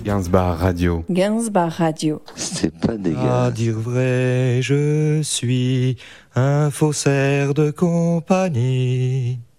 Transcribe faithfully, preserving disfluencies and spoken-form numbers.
Gainsbar Radio. Gainsbar Radio. C'est pas dégueulasse. À dire vrai, je suis un faussaire de compagnie.